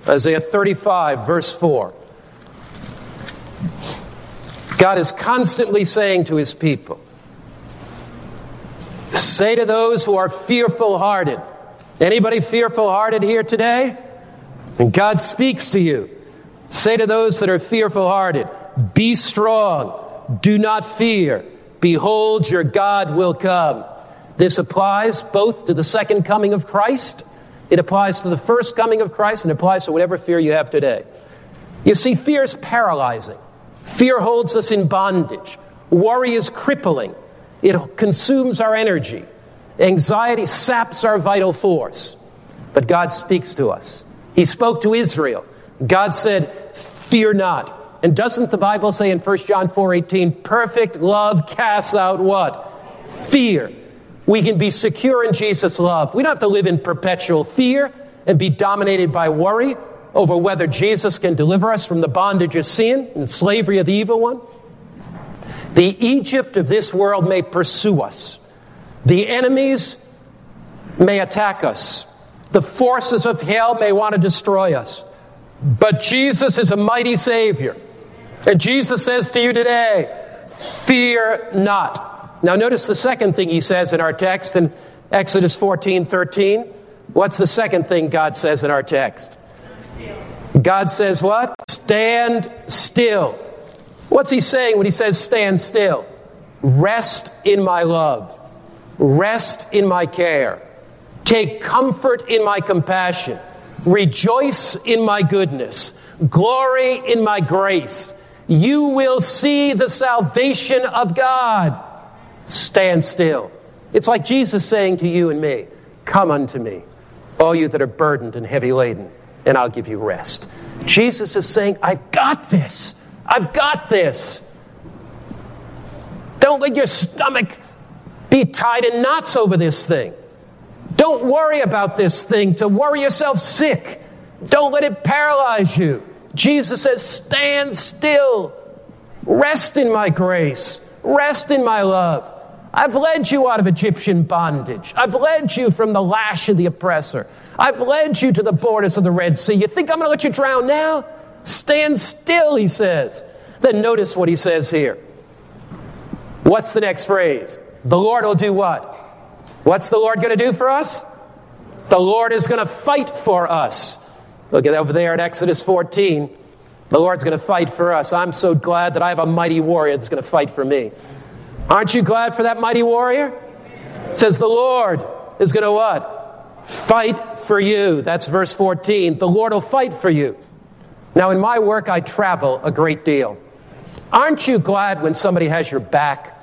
Isaiah 35, verse 4. God is constantly saying to his people, say to those who are fearful-hearted. Anybody fearful-hearted here today? And God speaks to you. Say to those that are fearful-hearted, be strong, do not fear. Behold, your God will come. This applies both to the second coming of Christ, it applies to the first coming of Christ, and it applies to whatever fear you have today. You see, fear is paralyzing. Fear holds us in bondage. Worry is crippling. It consumes our energy. Anxiety saps our vital force. But God speaks to us. He spoke to Israel. God said, fear not. And doesn't the Bible say in 1 John 4:18, perfect love casts out what? Fear. We can be secure in Jesus' love. We don't have to live in perpetual fear and be dominated by worry over whether Jesus can deliver us from the bondage of sin and slavery of the evil one. The Egypt of this world may pursue us. The enemies may attack us. The forces of hell may want to destroy us. But Jesus is a mighty Savior. And Jesus says to you today, fear not. Now notice the second thing he says in our text in Exodus 14:13. What's the second thing God says in our text? God says what? Stand still. What's he saying when he says stand still? Rest in my love. Rest in my care. Take comfort in my compassion. Rejoice in my goodness. Glory in my grace. You will see the salvation of God. Stand still. It's like Jesus saying to you and me, come unto me, all you that are burdened and heavy laden, and I'll give you rest. Jesus is saying, I've got this. I've got this. Don't let your stomach be tied in knots over this thing. Don't worry about this thing to worry yourself sick. Don't let it paralyze you. Jesus says, stand still. Rest in my grace. Rest in my love. I've led you out of Egyptian bondage. I've led you from the lash of the oppressor. I've led you to the borders of the Red Sea. You think I'm going to let you drown now? Stand still, he says. Then notice what he says here. What's the next phrase? The Lord will do what? What's the Lord going to do for us? The Lord is going to fight for us. Look at over there at Exodus 14. The Lord's going to fight for us. I'm so glad that I have a mighty warrior that's going to fight for me. Aren't you glad for that mighty warrior? It says the Lord is going to what? Fight for you. That's verse 14. The Lord will fight for you. Now in my work, I travel a great deal. Aren't you glad when somebody has your back?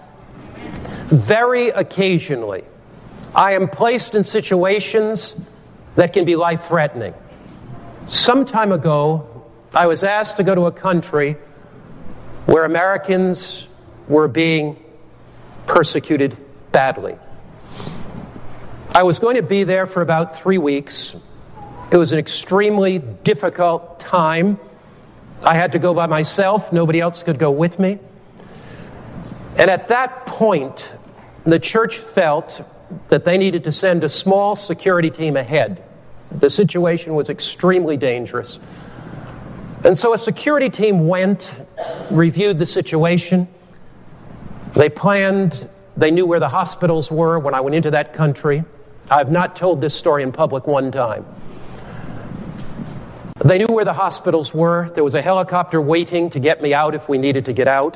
Very occasionally, I am placed in situations that can be life-threatening. Some time ago, I was asked to go to a country where Americans were being persecuted badly. I was going to be there for about 3 weeks. It was an extremely difficult time. I had to go by myself. Nobody else could go with me. And at that point, the church felt that they needed to send a small security team ahead. The situation was extremely dangerous. And so a security team went, reviewed the situation. They planned, they knew where the hospitals were when I went into that country. I've not told this story in public one time. They knew where the hospitals were. There was a helicopter waiting to get me out if we needed to get out.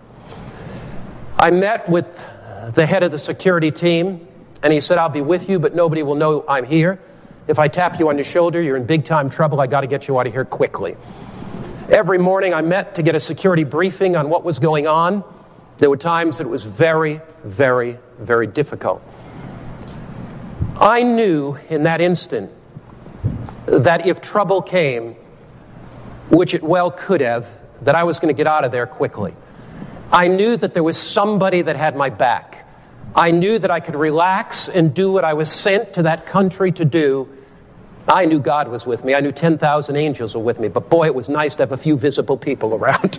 I met with the head of the security team, and he said, I'll be with you, but nobody will know I'm here. If I tap you on your shoulder, you're in big time trouble. I got to get you out of here quickly. Every morning I met to get a security briefing on what was going on. There were times that it was very, very, very difficult. I knew in that instant that if trouble came, which it well could have, that I was going to get out of there quickly. I knew that there was somebody that had my back. I knew that I could relax and do what I was sent to that country to do. I knew God was with me. I knew 10,000 angels were with me. But boy, it was nice to have a few visible people around.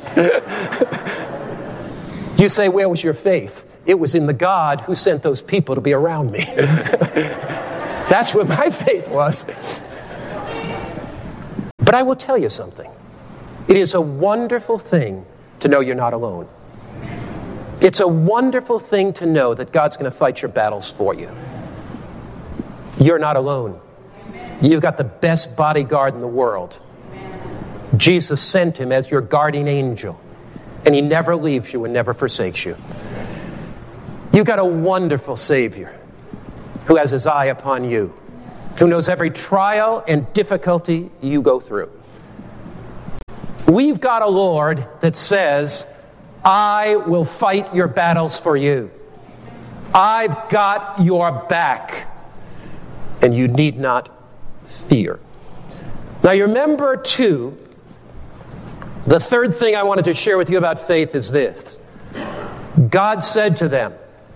You say, where was your faith? It was in the God who sent those people to be around me. That's where my faith was. But But I will tell you something. It is a wonderful thing to know you're not alone. It's a wonderful thing to know that God's going to fight your battles for you. You're not alone. You've got the best bodyguard in the world. Jesus sent him as your guardian angel, and he never leaves you and never forsakes you. You've got a wonderful Savior who has his eye upon you, who knows every trial and difficulty you go through. We've got a Lord that says, I will fight your battles for you. I've got your back, and you need not fear. Now you remember, too, the third thing I wanted to share with you about faith is this. God said to them,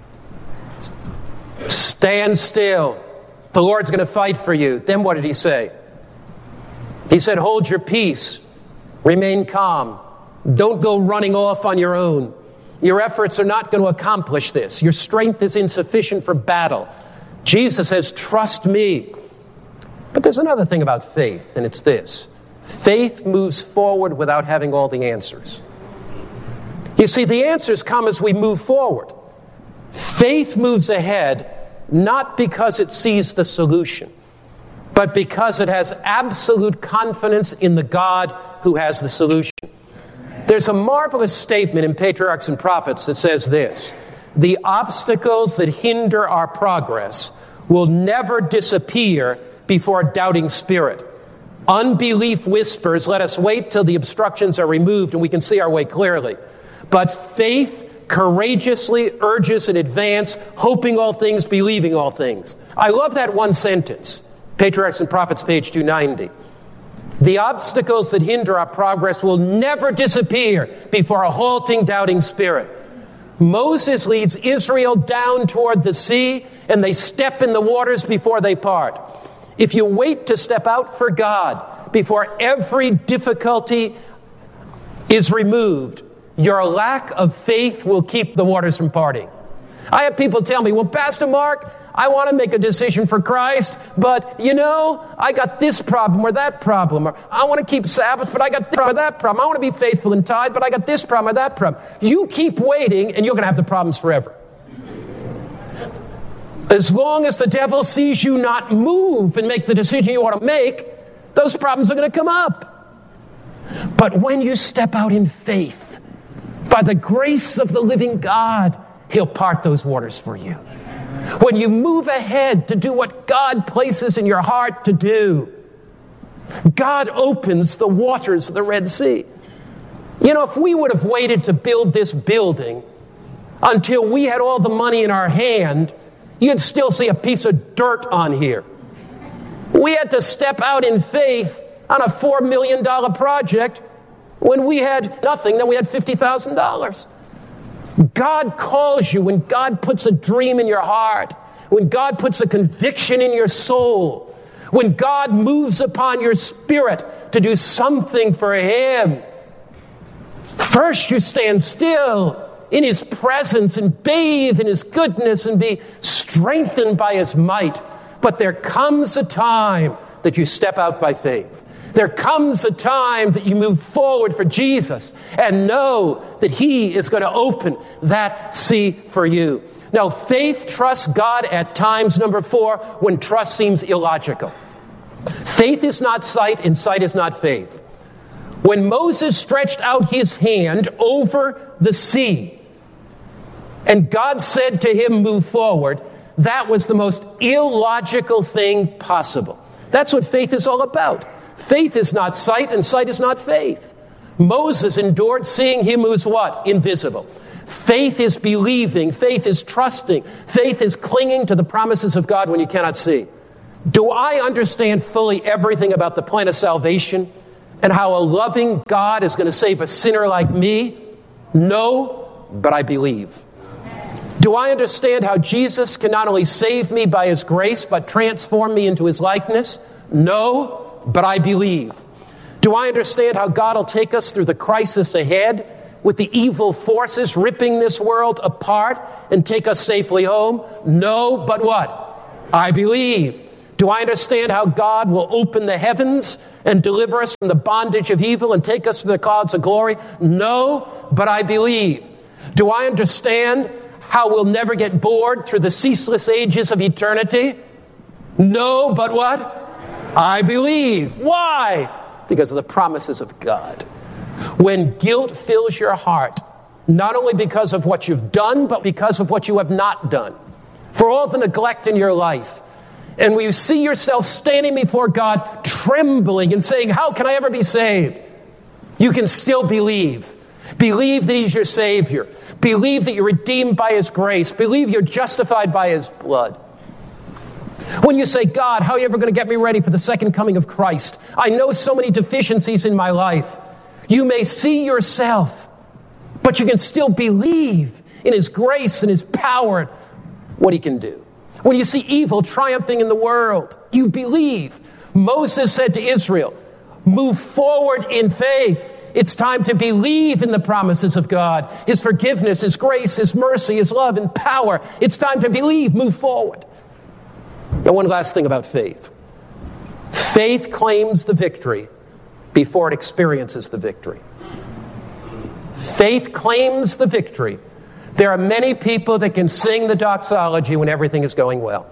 stand still. The Lord's going to fight for you. Then what did he say? He said, hold your peace. Remain calm. Don't go running off on your own. Your efforts are not going to accomplish this. Your strength is insufficient for battle. Jesus says, trust me. But there's another thing about faith, and it's this. Faith moves forward without having all the answers. You see, the answers come as we move forward. Faith moves ahead not because it sees the solution, but because it has absolute confidence in the God who has the solution. There's a marvelous statement in Patriarchs and Prophets that says this: the obstacles that hinder our progress will never disappear before a doubting spirit. Unbelief whispers, let us wait till the obstructions are removed and we can see our way clearly. But faith courageously urges in advance, hoping all things, believing all things. I love that one sentence. Patriarchs and Prophets, page 290. The obstacles that hinder our progress will never disappear before a halting, doubting spirit. Moses leads Israel down toward the sea, and they step in the waters before they part. If you wait to step out for God before every difficulty is removed, your lack of faith will keep the waters from parting. I have people tell me, well, Pastor Mark, I want to make a decision for Christ, but, I got this problem or that problem. Or I want to keep Sabbath, but I got this problem or that problem. I want to be faithful in tithe, but I got this problem or that problem. You keep waiting, and you're going to have the problems forever. As long as the devil sees you not move and make the decision you want to make, those problems are going to come up. But when you step out in faith, by the grace of the living God, he'll part those waters for you. When you move ahead to do what God places in your heart to do, God opens the waters of the Red Sea. If we would have waited to build this building until we had all the money in our hand, you'd still see a piece of dirt on here. We had to step out in faith on a $4 million project when we had nothing, then we had $50,000. God calls you when God puts a dream in your heart, when God puts a conviction in your soul, when God moves upon your spirit to do something for Him. First, you stand still in His presence and bathe in His goodness and be strengthened by His might. But there comes a time that you step out by faith. There comes a time that you move forward for Jesus and know that He is going to open that sea for you. Now, faith trusts God at times, number 4, when trust seems illogical. Faith is not sight, and sight is not faith. When Moses stretched out his hand over the sea, and God said to him, move forward, that was the most illogical thing possible. That's what faith is all about. Faith is not sight, and sight is not faith. Moses endured seeing Him who's what? Invisible. Faith is believing. Faith is trusting. Faith is clinging to the promises of God when you cannot see. Do I understand fully everything about the plan of salvation and how a loving God is going to save a sinner like me? No, but I believe. Do I understand how Jesus can not only save me by His grace, but transform me into His likeness? No, but I believe. Do I understand how God will take us through the crisis ahead with the evil forces ripping this world apart and take us safely home? No, but what? I believe. Do I understand how God will open the heavens and deliver us from the bondage of evil and take us to the clouds of glory? No, but I believe. Do I understand how we'll never get bored through the ceaseless ages of eternity? No, but what? I believe. Why? Because of the promises of God. When guilt fills your heart, not only because of what you've done, but because of what you have not done, for all the neglect in your life, and when you see yourself standing before God, trembling and saying, how can I ever be saved? You can still believe. Believe that He's your Savior. Believe that you're redeemed by His grace. Believe you're justified by His blood. When you say, God, how are you ever going to get me ready for the second coming of Christ? I know so many deficiencies in my life. You may see yourself, but you can still believe in His grace and His power, what He can do. When you see evil triumphing in the world, you believe. Moses said to Israel, move forward in faith. It's time to believe in the promises of God, His forgiveness, His grace, His mercy, His love and power. It's time to believe, move forward. Now, one last thing about faith. Faith claims the victory before it experiences the victory. Faith claims the victory. There are many people that can sing the doxology when everything is going well.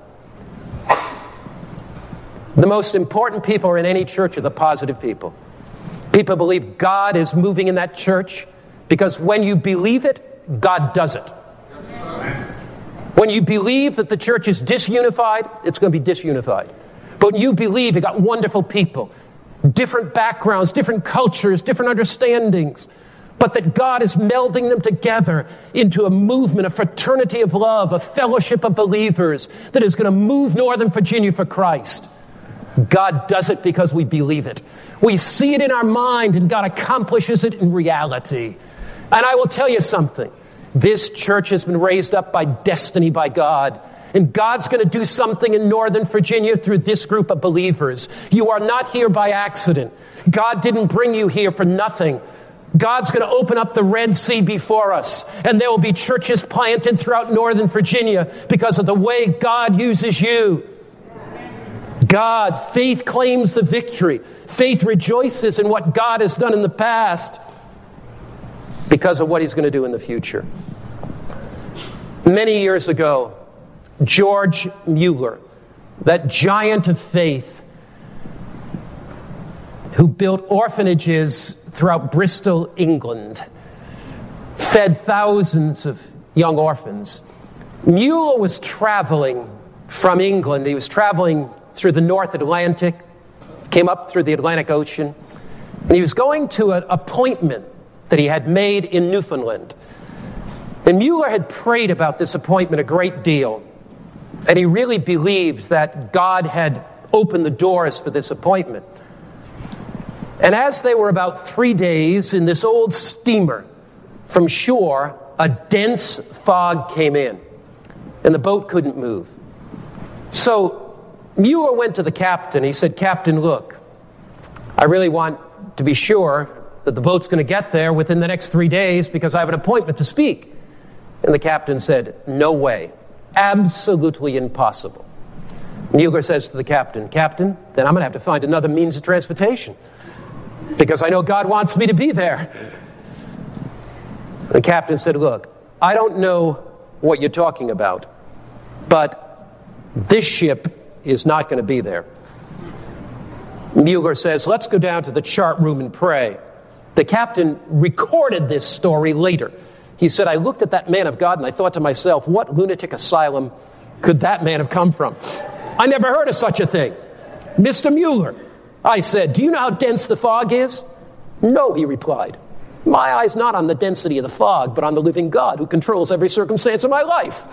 The most important people in any church are the positive people. People believe God is moving in that church because when you believe it, God does it. When you believe that the church is disunified, it's going to be disunified. But when you believe you got wonderful people, different backgrounds, different cultures, different understandings, but that God is melding them together into a movement, a fraternity of love, a fellowship of believers that is going to move Northern Virginia for Christ. God does it because we believe it. We see it in our mind, and God accomplishes it in reality. And I will tell you something. This church has been raised up by destiny by God. And God's going to do something in Northern Virginia through this group of believers. You are not here by accident. God didn't bring you here for nothing. God's going to open up the Red Sea before us, and there will be churches planted throughout Northern Virginia because of the way God uses you. God, faith claims the victory. Faith rejoices in what God has done in the past because of what He's going to do in the future. Many years ago, George Mueller, that giant of faith who built orphanages throughout Bristol, England, fed thousands of young orphans. Mueller was traveling from England. He was traveling through the North Atlantic, came up through the Atlantic Ocean, and he was going to an appointment that he had made in Newfoundland. And Mueller had prayed about this appointment a great deal, and he really believed that God had opened the doors for this appointment. And as they were about 3 days in this old steamer from shore, a dense fog came in, and the boat couldn't move. So Mueller went to the captain. He said, Captain, look, I really want to be sure that the boat's going to get there within the next 3 days because I have an appointment to speak. And the captain said, no way. Absolutely impossible. Mueller says to the captain, Captain, then I'm going to have to find another means of transportation because I know God wants me to be there. The captain said, look, I don't know what you're talking about, but this ship is not going to be there. Mueller says, let's go down to the chart room and pray. The captain recorded this story later. He said, I looked at that man of God and I thought to myself, what lunatic asylum could that man have come from? I never heard of such a thing. Mr. Mueller, I said, do you know how dense the fog is? No, he replied. My eye's not on the density of the fog, but on the living God who controls every circumstance of my life.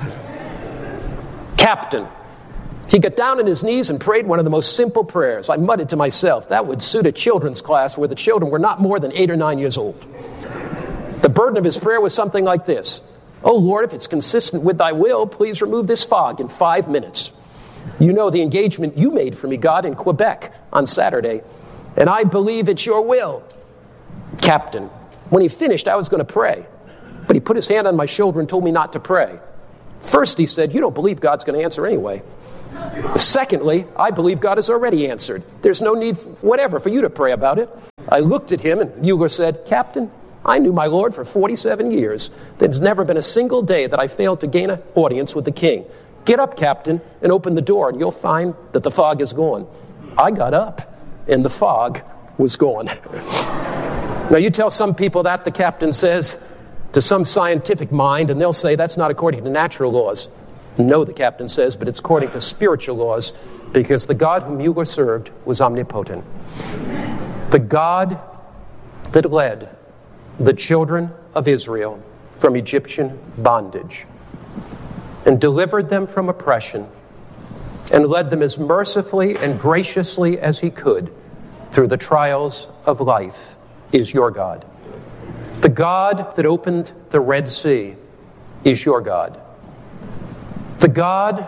Captain, he got down on his knees and prayed one of the most simple prayers. I muttered to myself, that would suit a children's class where the children were not more than 8 or 9 years old. The burden of his prayer was something like this. Oh, Lord, if it's consistent with thy will, please remove this fog in 5 minutes. You know the engagement you made for me, God, in Quebec on Saturday, and I believe it's your will. Captain, when he finished, I was going to pray, but he put his hand on my shoulder and told me not to pray. First, he said, you don't believe God's going to answer anyway. Secondly, I believe God has already answered. There's no need, whatever, for you to pray about it. I looked at him, and Hugo said, Captain, I knew my Lord for 47 years. There's never been a single day that I failed to gain an audience with the king. Get up, Captain, and open the door, and you'll find that the fog is gone. I got up, and the fog was gone. Now, you tell some people that, the captain says, to some scientific mind, and they'll say that's not according to natural laws. No, the captain says, but it's according to spiritual laws, because the God whom Hugo served was omnipotent. The God that led the children of Israel from Egyptian bondage and delivered them from oppression and led them as mercifully and graciously as he could through the trials of life is your God. The God that opened the Red Sea is your God. The God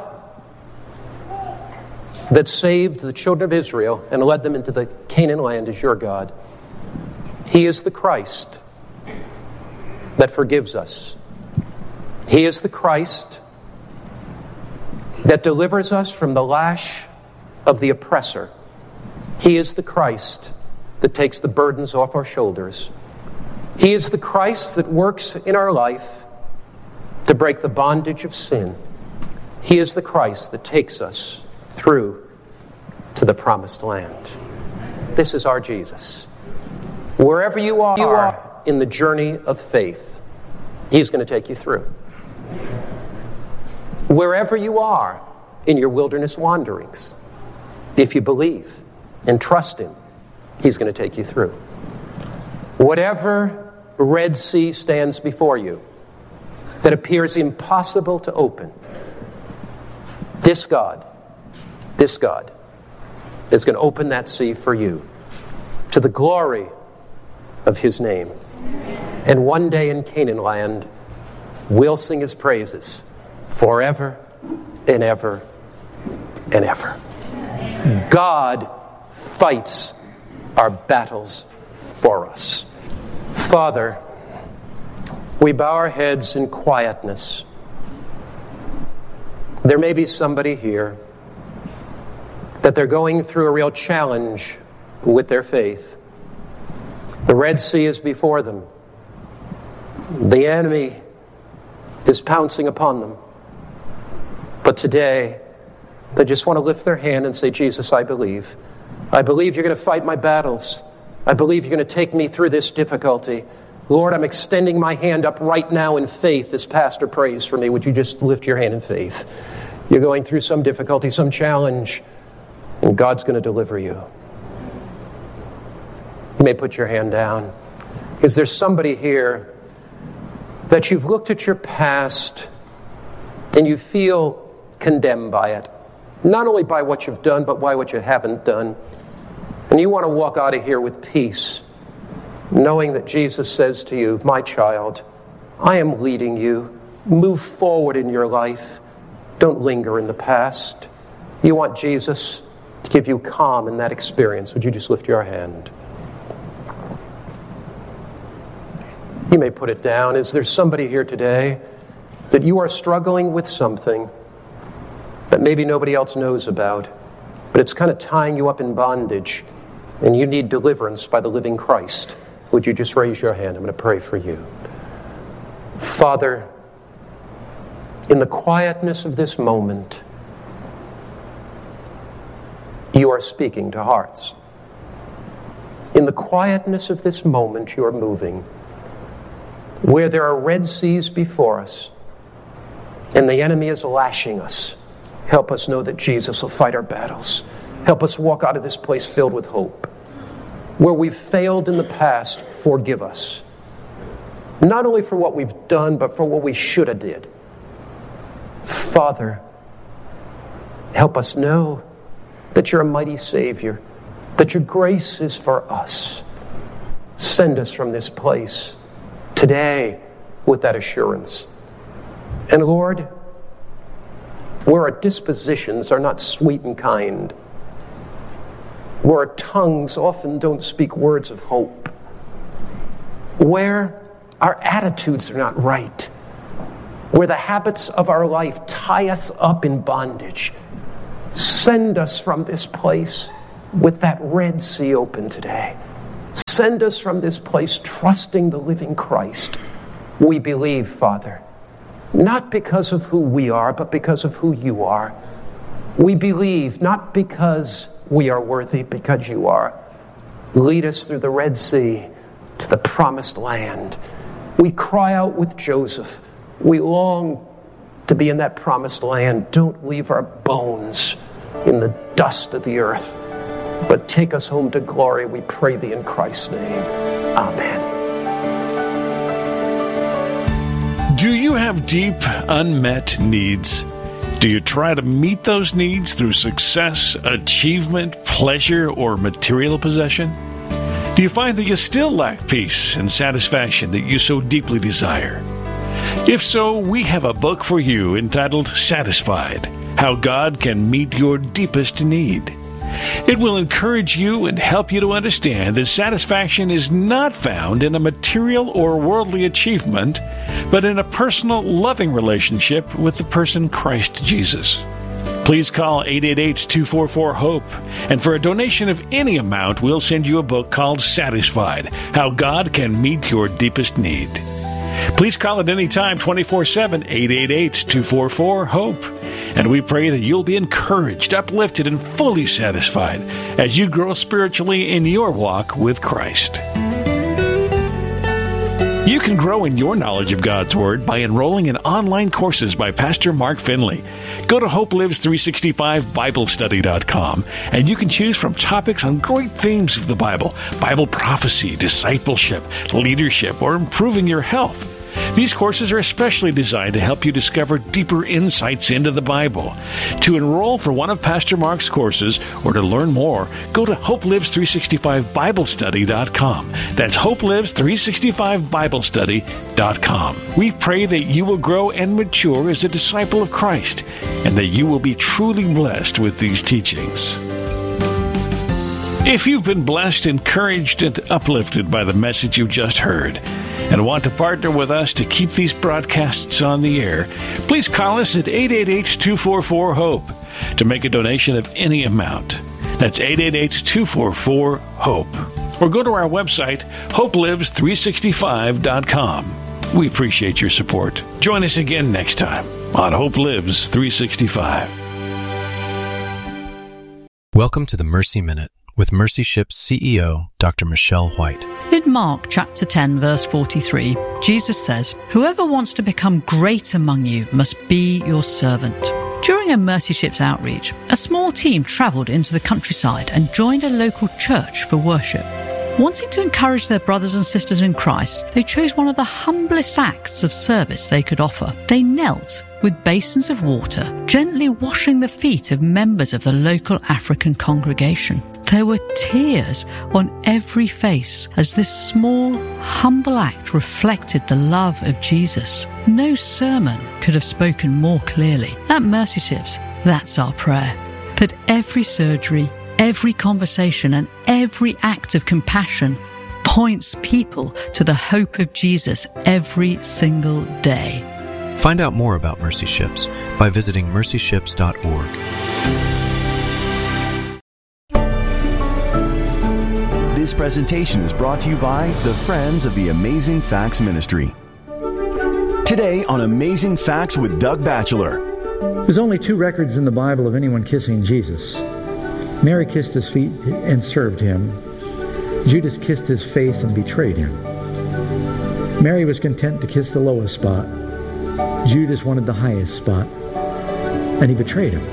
that saved the children of Israel and led them into the Canaan land is your God. He is the Christ that forgives us. He is the Christ that delivers us from the lash of the oppressor. He is the Christ that takes the burdens off our shoulders. He is the Christ that works in our life to break the bondage of sin. He is the Christ that takes us through to the promised land. This is our Jesus. Wherever you are in the journey of faith, he's going to take you through. Wherever you are in your wilderness wanderings, if you believe and trust him, he's going to take you through. Whatever Red Sea stands before you that appears impossible to open, this God is going to open that sea for you to the glory of his name. And one day in Canaan land, we'll sing his praises forever and ever and ever. God fights our battles for us. Father, we bow our heads in quietness. There may be somebody here that they're going through a real challenge with their faith. The Red Sea is before them. The enemy is pouncing upon them. But today, they just want to lift their hand and say, Jesus, I believe. I believe you're going to fight my battles. I believe you're going to take me through this difficulty. Lord, I'm extending my hand up right now in faith as Pastor prays for me. Would you just lift your hand in faith? You're going through some difficulty, some challenge, and God's going to deliver you. You may put your hand down. Is there somebody here that you've looked at your past and you feel condemned by it? Not only by what you've done, but by what you haven't done. And you want to walk out of here with peace, knowing that Jesus says to you, my child, I am leading you. Move forward in your life. Don't linger in the past. You want Jesus to give you calm in that experience. Would you just lift your hand? You may put it down. Is there somebody here today that you are struggling with something that maybe nobody else knows about, but it's kind of tying you up in bondage, and you need deliverance by the living Christ? Would you just raise your hand? I'm going to pray for you. Father, in the quietness of this moment, you are speaking to hearts. In the quietness of this moment, you are moving. Where there are Red Seas before us, and the enemy is lashing us, help us know that Jesus will fight our battles. Help us walk out of this place filled with hope. Where we've failed in the past, forgive us. Not only for what we've done, but for what we should have did. Father, help us know that you're a mighty Savior, that your grace is for us. Send us from this place today with that assurance. And Lord, where our dispositions are not sweet and kind, where our tongues often don't speak words of hope, where our attitudes are not right, where the habits of our life tie us up in bondage, Send us from this place with that Red Sea open today. Send us from this place trusting the living Christ. We believe, Father, not because of who we are, but because of who you are. We believe not because we are worthy, because you are. Lead us through the Red Sea to the promised land. We cry out with Joseph. We long to be in that promised land. Don't leave our bones in the dust of the earth, but take us home to glory, we pray thee in Christ's name. Amen. Do you have deep, unmet needs? Do you try to meet those needs through success, achievement, pleasure, or material possession? Do you find that you still lack peace and satisfaction that you so deeply desire? If so, we have a book for you entitled Satisfied: How God Can Meet Your Deepest Need. It will encourage you and help you to understand that satisfaction is not found in a material or worldly achievement, but in a personal, loving relationship with the person Christ Jesus. Please call 888-244-HOPE, and for a donation of any amount, we'll send you a book called Satisfied: How God Can Meet Your Deepest Need. Please call at any time, 24/7, 888-244-HOPE. And we pray that you'll be encouraged, uplifted, and fully satisfied as you grow spiritually in your walk with Christ. You can grow in your knowledge of God's Word by enrolling in online courses by Pastor Mark Finley. Go to HopeLives365BibleStudy.com, and you can choose from topics on great themes of the Bible: Bible prophecy, discipleship, leadership, or improving your health. These courses are especially designed to help you discover deeper insights into the Bible. To enroll for one of Pastor Mark's courses or to learn more, go to HopeLives365BibleStudy.com. That's HopeLives365BibleStudy.com. We pray that you will grow and mature as a disciple of Christ, and that you will be truly blessed with these teachings. If you've been blessed, encouraged, and uplifted by the message you just heard, and want to partner with us to keep these broadcasts on the air, please call us at 888-244-HOPE to make a donation of any amount. That's 888-244-HOPE. Or go to our website, HopeLives365.com. We appreciate your support. Join us again next time on Hope Lives 365. Welcome to the Mercy Minute with Mercy Ship's CEO, Dr. Michelle White. In Mark chapter 10, verse 43, Jesus says, "Whoever wants to become great among you must be your servant." During a Mercy Ship's outreach, a small team travelled into the countryside and joined a local church for worship. Wanting to encourage their brothers and sisters in Christ, they chose one of the humblest acts of service they could offer. They knelt with basins of water, gently washing the feet of members of the local African congregation. There were tears on every face as this small, humble act reflected the love of Jesus. No sermon could have spoken more clearly. At Mercy Ships, that's our prayer. That every surgery, every conversation, and every act of compassion points people to the hope of Jesus every single day. Find out more about Mercy Ships by visiting mercyships.org. This presentation is brought to you by the Friends of the Amazing Facts Ministry. Today on Amazing Facts with Doug Batchelor. There's only 2 records in the Bible of anyone kissing Jesus. Mary kissed his feet and served him. Judas kissed his face and betrayed him. Mary was content to kiss the lowest spot. Judas wanted the highest spot, and he betrayed him.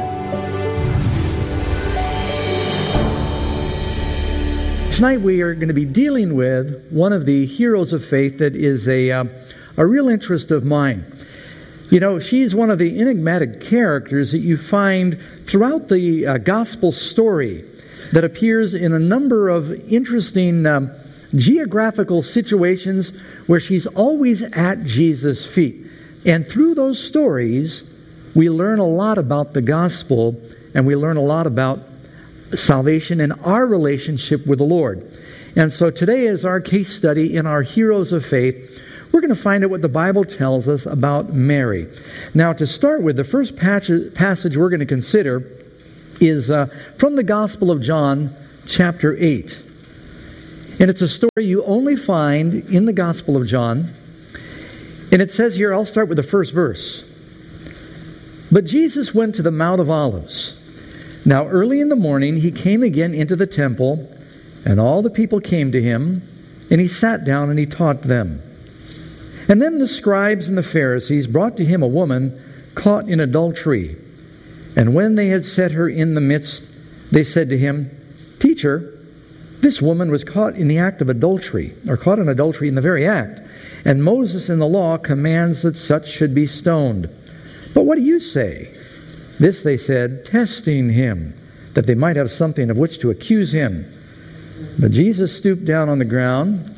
Tonight we are going to be dealing with one of the heroes of faith that is a real interest of mine. You know, she's one of the enigmatic characters that you find throughout the gospel story that appears in a number of interesting geographical situations where she's always at Jesus' feet. And through those stories, we learn a lot about the gospel, and we learn a lot about salvation and our relationship with the Lord. And so today is our case study in our Heroes of Faith. We're going to find out what the Bible tells us about Mary. Now, to start with, the first passage we're going to consider is from the Gospel of John, chapter 8. And it's a story you only find in the Gospel of John. And it says here, I'll start with the first verse. But Jesus went to the Mount of Olives. Now early in the morning he came again into the temple, and all the people came to him, and he sat down and he taught them. And then the scribes and the Pharisees brought to him a woman caught in adultery. And when they had set her in the midst, they said to him, Teacher, this woman was caught in the act of adultery, or caught in adultery in the very act. And Moses in the law commands that such should be stoned. But what do you say? This they said, testing him, that they might have something of which to accuse him. But Jesus stooped down on the ground,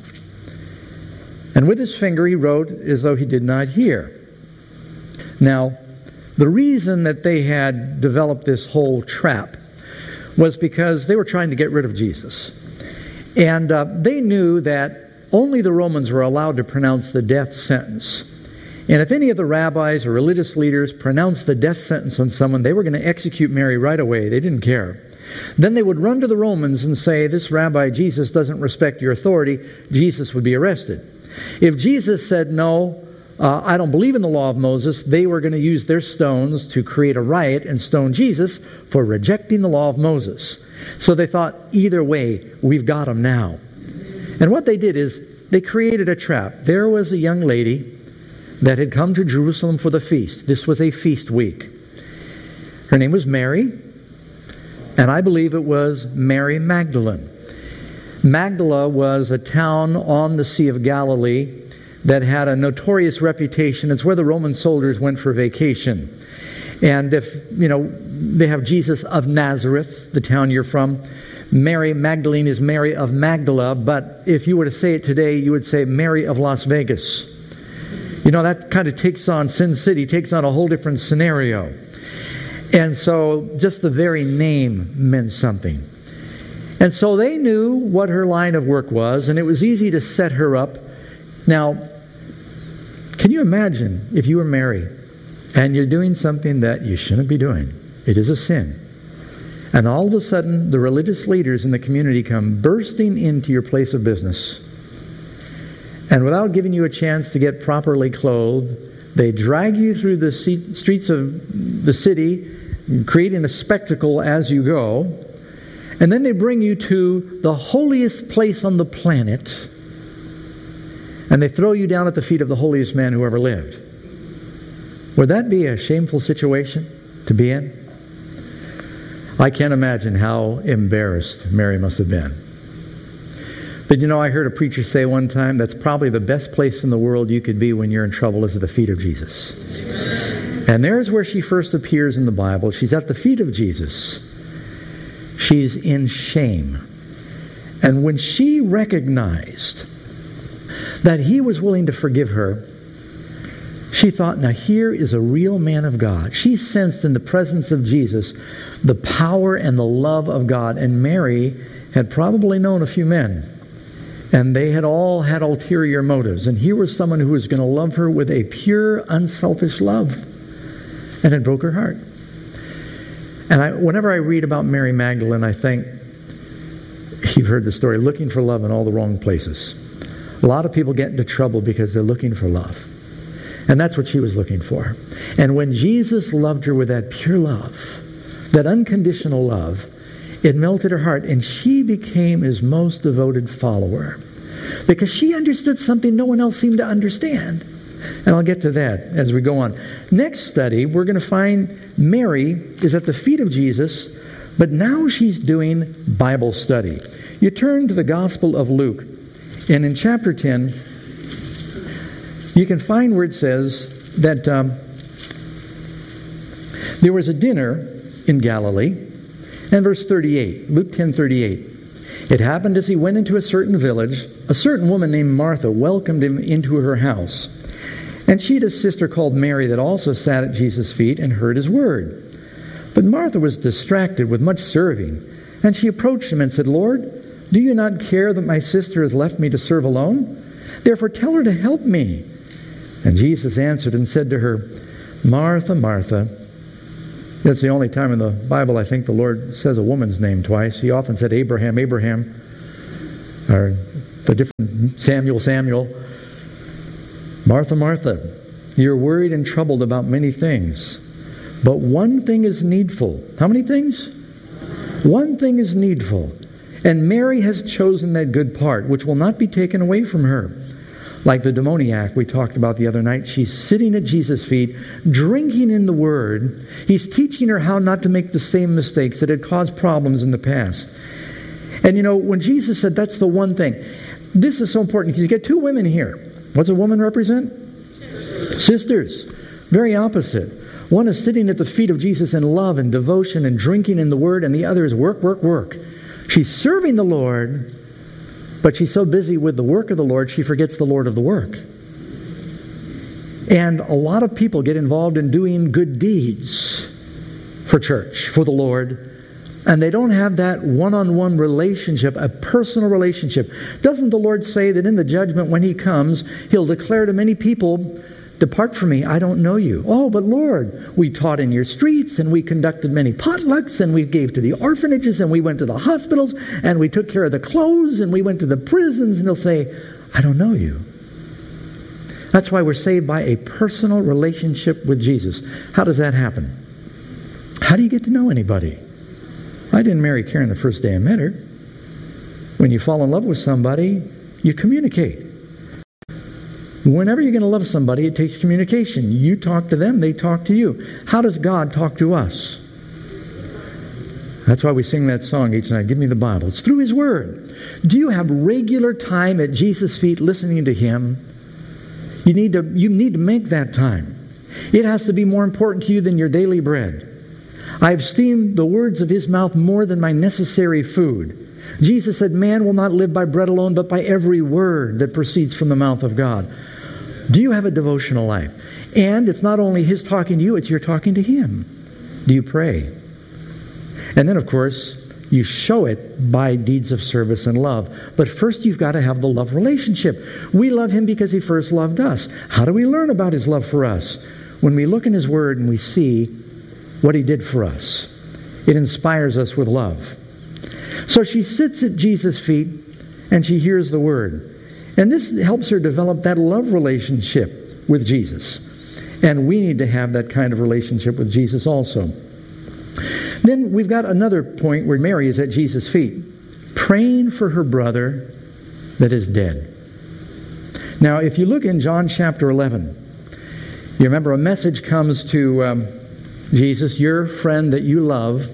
and with his finger he wrote as though he did not hear. Now, the reason that they had developed this whole trap was because they were trying to get rid of Jesus. And they knew that only the Romans were allowed to pronounce the death sentence. And if any of the rabbis or religious leaders pronounced the death sentence on someone, they were going to execute Mary right away. They didn't care. Then they would run to the Romans and say, this Rabbi Jesus doesn't respect your authority. Jesus would be arrested. If Jesus said, no, I don't believe in the law of Moses, they were going to use their stones to create a riot and stone Jesus for rejecting the law of Moses. So they thought, either way, we've got him now. And what they did is they created a trap. There was a young lady that had come to Jerusalem for the feast. This was a feast week. Her name was Mary, and I believe it was Mary Magdalene. Magdala was a town on the Sea of Galilee that had a notorious reputation. It's where the Roman soldiers went for vacation. And if, they have Jesus of Nazareth, the town you're from. Mary Magdalene is Mary of Magdala, but if you were to say it today, you would say Mary of Las Vegas. That kind of takes on, Sin City takes on a whole different scenario. And so just the very name meant something. And so they knew what her line of work was, and it was easy to set her up. Now, can you imagine if you were Mary and you're doing something that you shouldn't be doing? It is a sin. And all of a sudden, the religious leaders in the community come bursting into your place of business. And without giving you a chance to get properly clothed, they drag you through the streets of the city, creating a spectacle as you go. And then they bring you to the holiest place on the planet, and they throw you down at the feet of the holiest man who ever lived. Would that be a shameful situation to be in? I can't imagine how embarrassed Mary must have been. But I heard a preacher say one time, that's probably the best place in the world you could be when you're in trouble, is at the feet of Jesus. Amen. And there's where she first appears in the Bible. She's at the feet of Jesus. She's in shame. And when she recognized that he was willing to forgive her, she thought, now here is a real man of God. She sensed in the presence of Jesus the power and the love of God. And Mary had probably known a few men, and they had all had ulterior motives. And here was someone who was going to love her with a pure, unselfish love. And it broke her heart. And whenever I read about Mary Magdalene, I think, you've heard the story, looking for love in all the wrong places. A lot of people get into trouble because they're looking for love. And that's what she was looking for. And when Jesus loved her with that pure love, that unconditional love, it melted her heart, and she became his most devoted follower. Because she understood something no one else seemed to understand. And I'll get to that as we go on. Next study, we're going to find Mary is at the feet of Jesus, but now she's doing Bible study. You turn to the Gospel of Luke, and in chapter 10, you can find where it says that there was a dinner in Galilee. And verse 38, Luke 10:38. It happened as he went into a certain village, a certain woman named Martha welcomed him into her house. And she had a sister called Mary that also sat at Jesus' feet and heard his word. But Martha was distracted with much serving. And she approached him and said, Lord, do you not care that my sister has left me to serve alone? Therefore tell her to help me. And Jesus answered and said to her, Martha, Martha, That's the only time in the Bible I think the Lord says a woman's name twice. He often said Abraham, Abraham, or the different Samuel, Samuel. Martha, Martha, you're worried and troubled about many things, but one thing is needful. How many things? One thing is needful. And Mary has chosen that good part, which will not be taken away from her. Like the demoniac we talked about the other night, she's sitting at Jesus' feet, drinking in the Word. He's teaching her how not to make the same mistakes that had caused problems in the past. And you know, when Jesus said that's the one thing, this is so important because you get two women here. What's a woman represent? Sisters. Very opposite. One is sitting at the feet of Jesus in love and devotion and drinking in the Word, and the other is work, work, work. She's serving the Lord, but she's so busy with the work of the Lord, she forgets the Lord of the work. And a lot of people get involved in doing good deeds for church, for the Lord, and they don't have that one-on-one relationship, a personal relationship. Doesn't the Lord say that in the judgment when He comes, He'll declare to many people, depart from me, I don't know you. Oh, but Lord, we taught in your streets, and we conducted many potlucks, and we gave to the orphanages, and we went to the hospitals, and we took care of the clothes, and we went to the prisons. And they'll say, I don't know you. That's why we're saved by a personal relationship with Jesus. How does that happen? How do you get to know anybody? I didn't marry Karen the first day I met her. When you fall in love with somebody, you communicate. Whenever you're going to love somebody, it takes communication. You talk to them, they talk to you. How does God talk to us? That's why we sing that song each night, Give Me the Bible. It's through His Word. Do you have regular time at Jesus' feet listening to Him? You need to make that time. It has to be more important to you than your daily bread. I have esteemed the words of His mouth more than my necessary food. Jesus said, man will not live by bread alone, but by every word that proceeds from the mouth of God. Do you have a devotional life? And it's not only His talking to you, it's you're talking to Him. Do you pray? And then, of course, you show it by deeds of service and love. But first, you've got to have the love relationship. We love Him because He first loved us. How do we learn about His love for us? When we look in His Word and we see what He did for us. It inspires us with love. So she sits at Jesus' feet and she hears the Word. And this helps her develop that love relationship with Jesus. And we need to have that kind of relationship with Jesus also. Then we've got another point where Mary is at Jesus' feet, praying for her brother that is dead. Now, if you look in John chapter 11, you remember a message comes to Jesus, your friend that you love,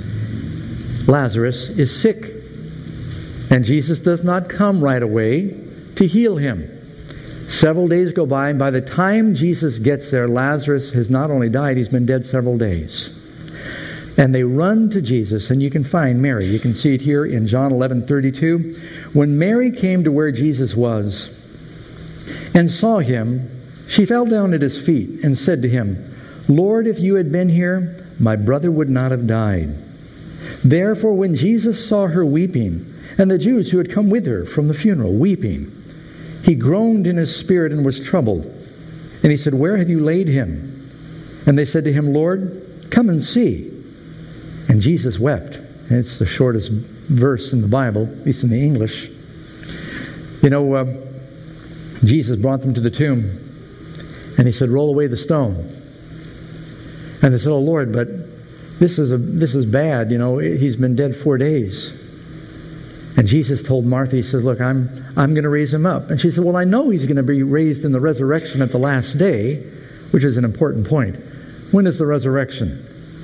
Lazarus, is sick. And Jesus does not come right away to heal him. Several days go by, and by the time Jesus gets there, Lazarus has not only died, he's been dead several days. And they run to Jesus, and you can find Mary. You can see it here in John 11:32. When Mary came to where Jesus was and saw Him, she fell down at His feet and said to Him, Lord, if you had been here, my brother would not have died. Therefore, when Jesus saw her weeping, and the Jews who had come with her from the funeral weeping, He groaned in His spirit and was troubled. And He said, where have you laid him? And they said to Him, Lord, come and see. And Jesus wept. And it's the shortest verse in the Bible, at least in the English. You know, Jesus brought them to the tomb, and He said, roll away the stone. And they said, oh Lord, but this is bad. You know, he's been dead 4 days. And Jesus told Martha, He said, look, I'm going to raise him up. And she said, well, I know he's going to be raised in the resurrection at the last day, which is an important point. When is the resurrection?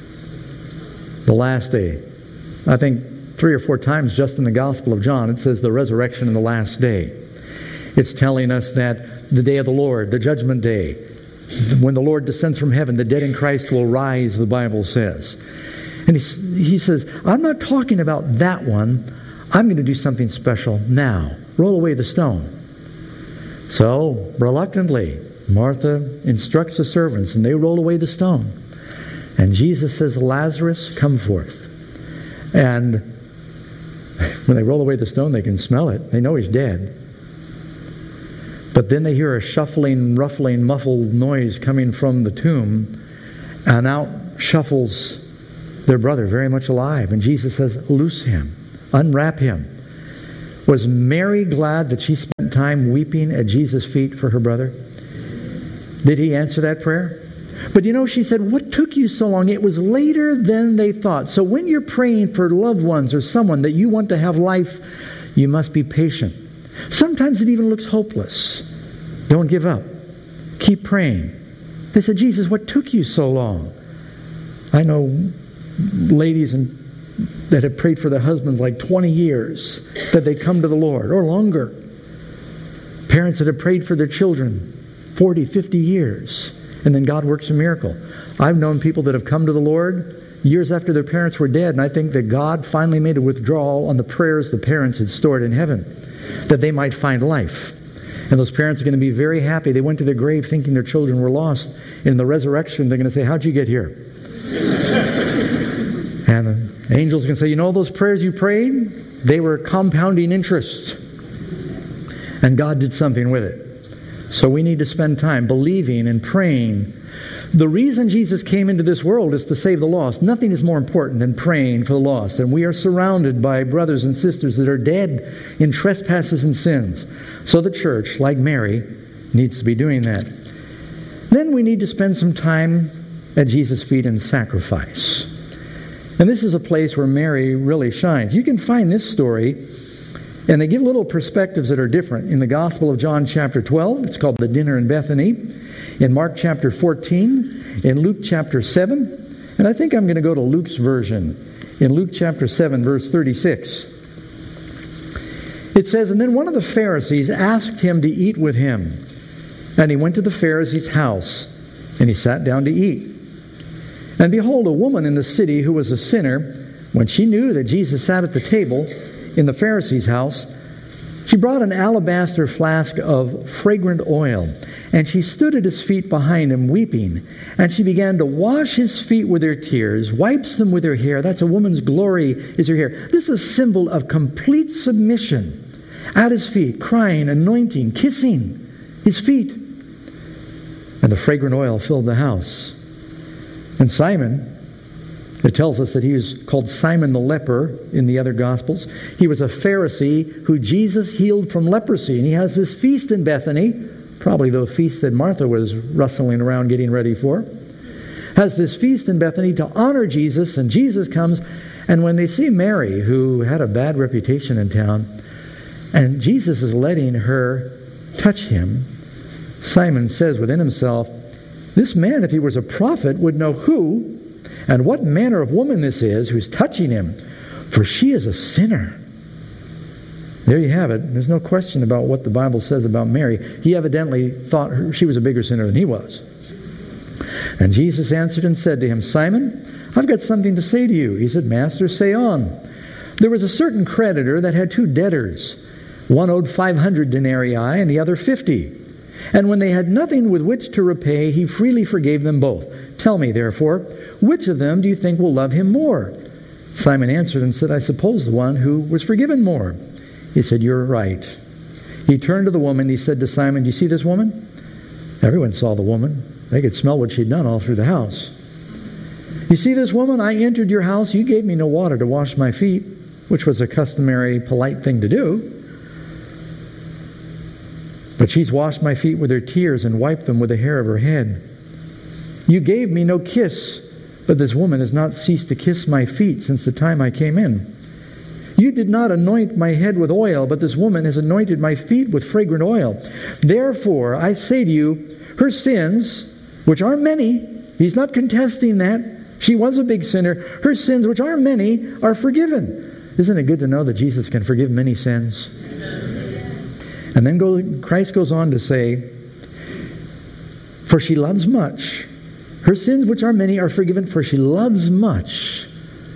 The last day. I think 3 or 4 times just in the Gospel of John, it says the resurrection in the last day. It's telling us that the day of the Lord, the judgment day, when the Lord descends from heaven, the dead in Christ will rise, the Bible says. And he says, I'm not talking about that one. I'm going to do something special now. Roll away the stone. So, reluctantly, Martha instructs the servants, and they roll away the stone. And Jesus says, Lazarus, come forth. And when they roll away the stone, they can smell it. They know he's dead. But then they hear a shuffling, ruffling, muffled noise coming from the tomb. And out shuffles their brother very much alive, and Jesus says, loose him, unwrap him. Was Mary glad that she spent time weeping at Jesus' feet for her brother? Did he answer that prayer? But she said, what took you so long? It was later than they thought. So when you're praying for loved ones or someone that you want to have life, you must be patient. Sometimes it even looks hopeless. Don't give up. Keep praying. They said, Jesus, what took you so long? I know ladies that have prayed for their husbands like 20 years that they come to the Lord, or longer. Parents that have prayed for their children 40, 50 years, and then God works a miracle. I've known people that have come to the Lord years after their parents were dead, and I think that God finally made a withdrawal on the prayers the parents had stored in heaven, that they might find life. And those parents are going to be very happy. They went to their grave thinking their children were lost. In the resurrection, they're going to say, how'd you get here? And the angels can say, those prayers you prayed, they were compounding interest. And God did something with it. So we need to spend time believing and praying. The reason Jesus came into this world is to save the lost. Nothing is more important than praying for the lost. And we are surrounded by brothers and sisters that are dead in trespasses and sins. So the church, like Mary, needs to be doing that. Then we need to spend some time at Jesus' feet in sacrifice. And this is a place where Mary really shines. You can find this story, and they give little perspectives that are different. In the Gospel of John chapter 12, it's called the dinner in Bethany. In Mark chapter 14, in Luke chapter 7, and I think I'm going to go to Luke's version. In Luke chapter 7, verse 36. It says, and then one of the Pharisees asked him to eat with him. And he went to the Pharisee's house, and he sat down to eat. And behold, a woman in the city who was a sinner, when she knew that Jesus sat at the table in the Pharisee's house, she brought an alabaster flask of fragrant oil, and she stood at his feet behind him, weeping. And she began to wash his feet with her tears, wipes them with her hair. That's a woman's glory, is her hair. This is a symbol of complete submission. At his feet, crying, anointing, kissing his feet. And the fragrant oil filled the house. And Simon, it tells us that he was called Simon the leper in the other Gospels. He was a Pharisee who Jesus healed from leprosy. And he has this feast in Bethany, probably the feast that Martha was rustling around getting ready for. Has this feast in Bethany to honor Jesus, and Jesus comes. And when they see Mary, who had a bad reputation in town, and Jesus is letting her touch him, Simon says within himself, this man, if he was a prophet, would know who and what manner of woman this is who's touching him, for she is a sinner. There you have it. There's no question about what the Bible says about Mary. He evidently thought she was a bigger sinner than he was. And Jesus answered and said to him, Simon, I've got something to say to you. He said, Master, say on. There was a certain creditor that had two debtors. One owed 500 denarii and the other 50. And when they had nothing with which to repay, he freely forgave them both. Tell me, therefore, which of them do you think will love him more? Simon answered and said, I suppose the one who was forgiven more. He said, you're right. He turned to the woman. He said to Simon, do you see this woman? Everyone saw the woman. They could smell what she'd done all through the house. You see this woman? I entered your house. You gave me no water to wash my feet, which was a customary, polite thing to do. But she's washed my feet with her tears and wiped them with the hair of her head. You gave me no kiss, but this woman has not ceased to kiss my feet since the time I came in. You did not anoint my head with oil, but this woman has anointed my feet with fragrant oil. Therefore, I say to you, her sins, which are many, he's not contesting that. She was a big sinner. Her sins, which are many, are forgiven. Isn't it good to know that Jesus can forgive many sins? And then Christ goes on to say, for she loves much. Her sins, which are many, are forgiven, for she loves much.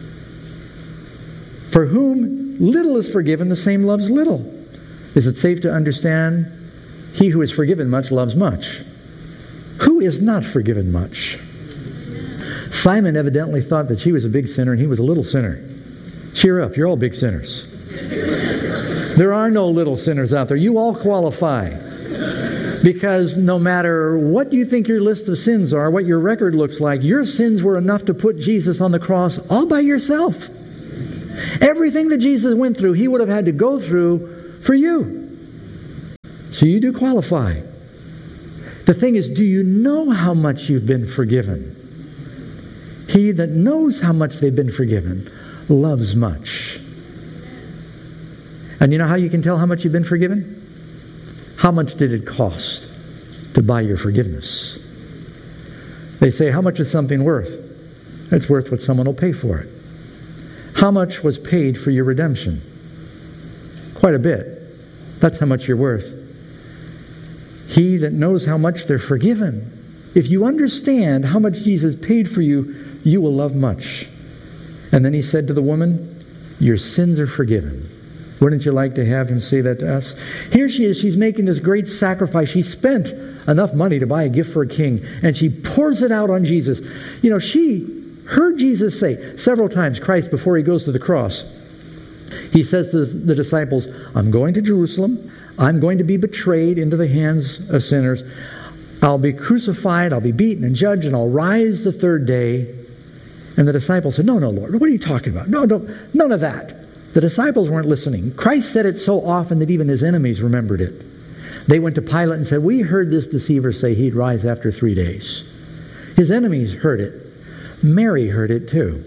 For whom little is forgiven, the same loves little. Is it safe to understand? He who is forgiven much loves much. Who is not forgiven much? Simon evidently thought that she was a big sinner and he was a little sinner. Cheer up, you're all big sinners. There are no little sinners out there. You all qualify. Because no matter what you think your list of sins are, what your record looks like, your sins were enough to put Jesus on the cross all by yourself. Everything that Jesus went through, He would have had to go through for you. So you do qualify. The thing is, do you know how much you've been forgiven? He that knows how much they've been forgiven loves much. And you know how you can tell how much you've been forgiven? How much did it cost to buy your forgiveness? They say, how much is something worth? It's worth what someone will pay for it. How much was paid for your redemption? Quite a bit. That's how much you're worth. He that knows how much they're forgiven. If you understand how much Jesus paid for you, you will love much. And then He said to the woman, your sins are forgiven. Wouldn't you like to have Him say that to us? Here she is. She's making this great sacrifice. She spent enough money to buy a gift for a king, and she pours it out on Jesus. You know, she heard Jesus say several times, Christ, before He goes to the cross, He says to the disciples, I'm going to Jerusalem. I'm going to be betrayed into the hands of sinners. I'll be crucified. I'll be beaten and judged, and I'll rise the third day. And the disciples said, no, Lord, what are you talking about? No, none of that. The disciples weren't listening. Christ said it so often that even His enemies remembered it. They went to Pilate and said, we heard this deceiver say He'd rise after 3 days. His enemies heard it. Mary heard it too.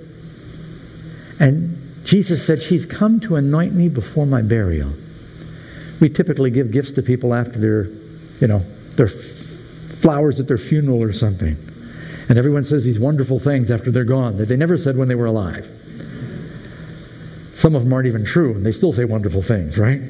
And Jesus said, she's come to anoint me before my burial. We typically give gifts to people after their flowers at their funeral or something. And everyone says these wonderful things after they're gone that they never said when they were alive. Some of them aren't even true, and they still say wonderful things, right?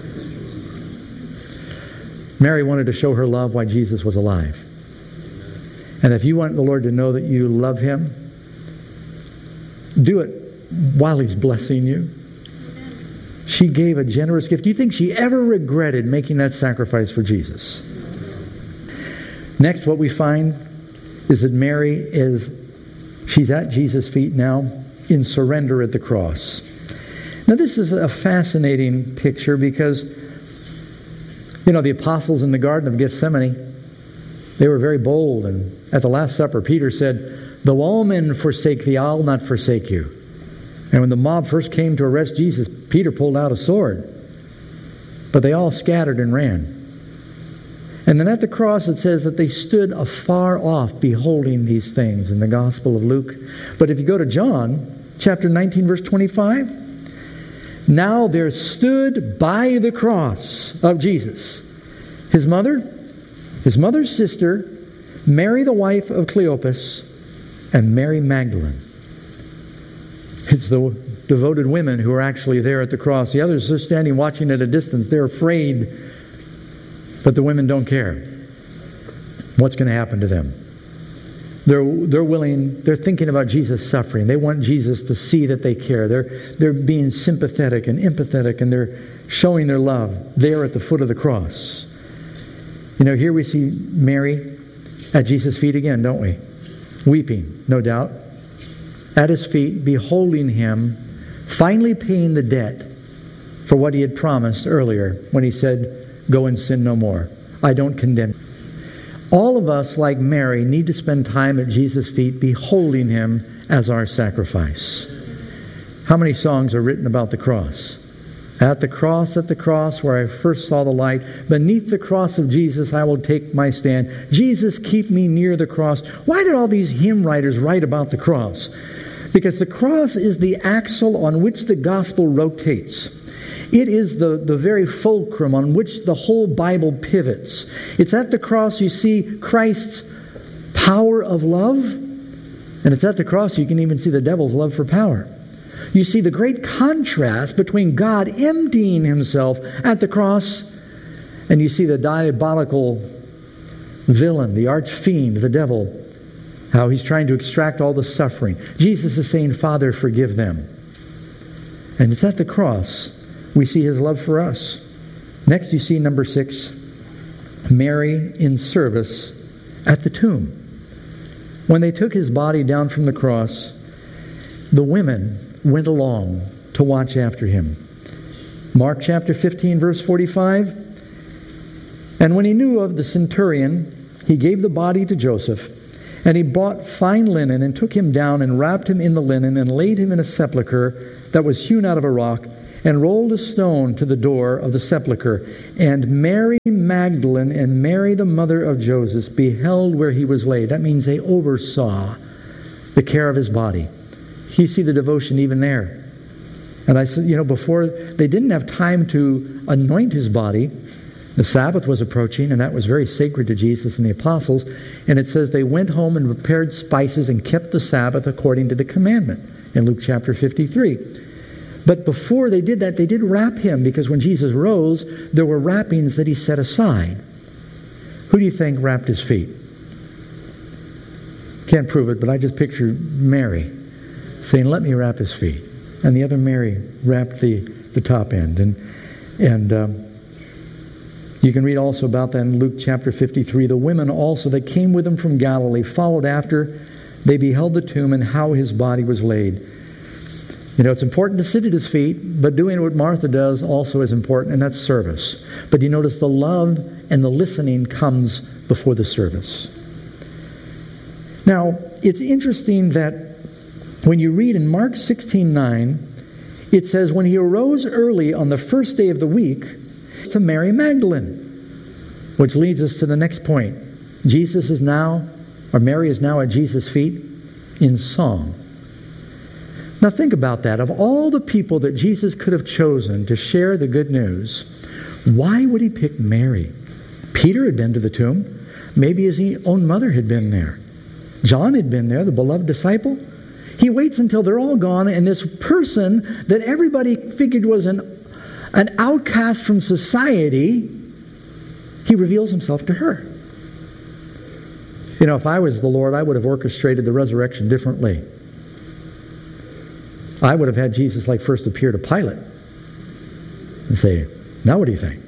Mary wanted to show her love while Jesus was alive. And if you want the Lord to know that you love Him, do it while He's blessing you. She gave a generous gift. Do you think she ever regretted making that sacrifice for Jesus? Next, what we find is that Mary she's at Jesus' feet now in surrender at the cross. Now, this is a fascinating picture because, the apostles in the Garden of Gethsemane, they were very bold. And at the Last Supper, Peter said, though all men forsake thee, I'll not forsake you. And when the mob first came to arrest Jesus, Peter pulled out a sword. But they all scattered and ran. And then at the cross it says that they stood afar off beholding these things in the Gospel of Luke. But if you go to John, chapter 19, verse 25, now there stood by the cross of Jesus his mother's sister, Mary the wife of Cleopas, and Mary Magdalene. It's the devoted women who are actually there at the cross. The others are standing watching at a distance. They're afraid, but the women don't care. What's going to happen to them? They're thinking about Jesus' suffering. They want Jesus to see that they care. They're being sympathetic and empathetic, and they're showing their love there at the foot of the cross. Here we see Mary at Jesus' feet again, don't we? Weeping, no doubt. At His feet, beholding Him, finally paying the debt for what He had promised earlier when He said, go and sin no more. I don't condemn you. All of us, like Mary, need to spend time at Jesus' feet beholding Him as our sacrifice. How many songs are written about the cross? At the cross where I first saw the light, beneath the cross of Jesus I will take my stand. Jesus, keep me near the cross. Why did all these hymn writers write about the cross? Because the cross is the axle on which the gospel rotates. It is the very fulcrum on which the whole Bible pivots. It's at the cross you see Christ's power of love, and it's at the cross you can even see the devil's love for power. You see the great contrast between God emptying Himself at the cross, and you see the diabolical villain, the arch fiend, the devil, how he's trying to extract all the suffering. Jesus is saying, Father, forgive them. And it's at the cross we see His love for us. Next you see number 6, Mary in service at the tomb. When they took His body down from the cross, the women went along to watch after Him. Mark chapter 15, verse 45. And when he knew of the centurion, he gave the body to Joseph, and he bought fine linen and took him down and wrapped him in the linen and laid him in a sepulchre that was hewn out of a rock, and rolled a stone to the door of the sepulchre. And Mary Magdalene and Mary, the mother of Joseph, beheld where he was laid. That means they oversaw the care of his body. You see the devotion even there. And I said, before, they didn't have time to anoint his body. The Sabbath was approaching, and that was very sacred to Jesus and the apostles. And it says they went home and prepared spices and kept the Sabbath according to the commandment in Luke chapter 53. But before they did that, they did wrap him, because when Jesus rose, there were wrappings that he set aside. Who do you think wrapped his feet? Can't prove it, but I just picture Mary saying, "Let me wrap his feet." And the other Mary wrapped the top end. And you can read also about that in Luke chapter 53. The women also that came with him from Galilee followed after. They beheld the tomb and how his body was laid. It's important to sit at his feet, but doing what Martha does also is important, and that's service. But you notice the love and the listening comes before the service. Now, it's interesting that when you read in Mark 16:9, it says, when he arose early on the first day of the week, to Mary Magdalene, which leads us to the next point. Mary is now at Jesus' feet in song. Now think about that. Of all the people that Jesus could have chosen to share the good news, why would he pick Mary? Peter had been to the tomb. Maybe his own mother had been there. John had been there, the beloved disciple. He waits until they're all gone, and this person that everybody figured was an outcast from society, he reveals himself to her. If I was the Lord, I would have orchestrated the resurrection differently. I would have had Jesus first appear to Pilate and say, "Now what do you think?"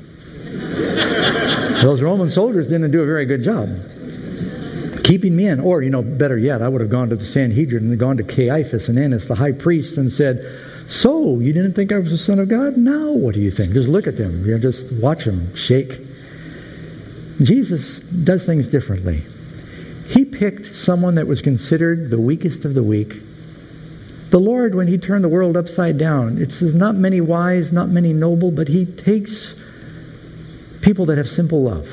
Those Roman soldiers didn't do a very good job keeping me in. Or, better yet, I would have gone to the Sanhedrin and gone to Caiaphas and Annas, the high priest, and said, "So, you didn't think I was the Son of God? Now what do you think?" Just look at them. Just watch them shake. Jesus does things differently. He picked someone that was considered the weakest of the weak. The Lord, when he turned the world upside down, it says not many wise, not many noble, but he takes people that have simple love.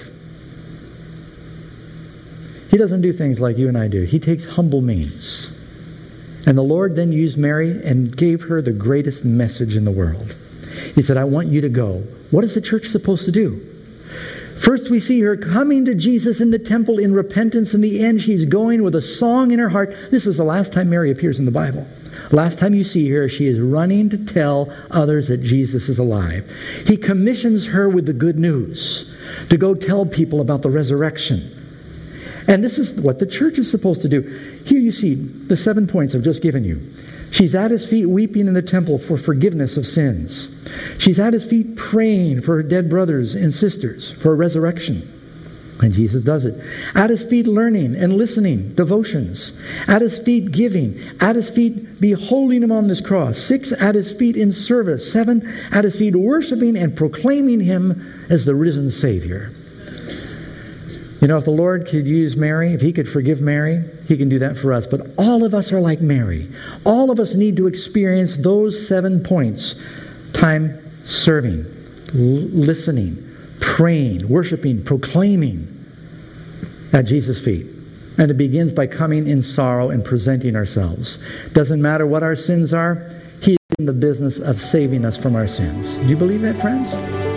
He doesn't do things like you and I do. He takes humble means. And the Lord then used Mary and gave her the greatest message in the world. He said, "I want you to go." What is the church supposed to do? First, we see her coming to Jesus in the temple in repentance. In the end, she's going with a song in her heart. This is the last time Mary appears in the Bible. Last time you see her, she is running to tell others that Jesus is alive. He commissions her with the good news to go tell people about the resurrection. And this is what the church is supposed to do. Here you see the 7 points I've just given you. She's at his feet weeping in the temple for forgiveness of sins. She's at his feet praying for her dead brothers and sisters for a resurrection. And Jesus does it. At his feet learning and listening, devotions. At his feet giving. At his feet beholding him on this cross. 6, at his feet in service. 7, at his feet worshiping and proclaiming him as the risen Savior. If the Lord could use Mary, if he could forgive Mary, he can do that for us. But all of us are like Mary. All of us need to experience those 7 points. Time serving, listening, praying, worshiping, proclaiming at Jesus' feet. And it begins by coming in sorrow and presenting ourselves. Doesn't matter what our sins are, he is in the business of saving us from our sins. Do you believe that, friends?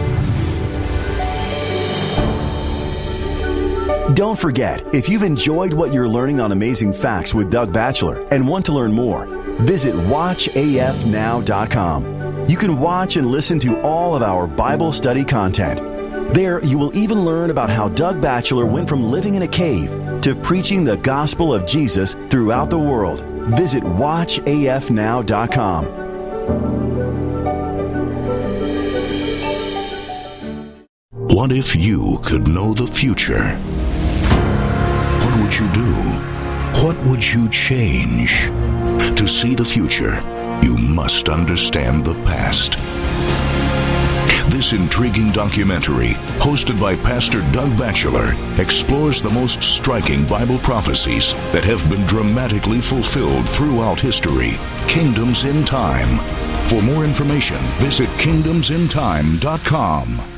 Don't forget, if you've enjoyed what you're learning on Amazing Facts with Doug Batchelor and want to learn more, visit watchafnow.com. You can watch and listen to all of our Bible study content. There, you will even learn about how Doug Batchelor went from living in a cave to preaching the gospel of Jesus throughout the world. Visit watchafnow.com. What if you could know the future? What would you do? What would you change? To see the future, you must understand the past. This intriguing documentary, hosted by Pastor Doug Batchelor, explores the most striking Bible prophecies that have been dramatically fulfilled throughout history. Kingdoms in Time. For more information, visit kingdomsintime.com.